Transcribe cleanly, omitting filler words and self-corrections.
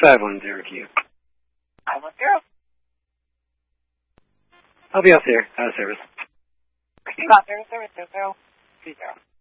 6510Q. 510. I'll be out there, out of service. Got there, 00030.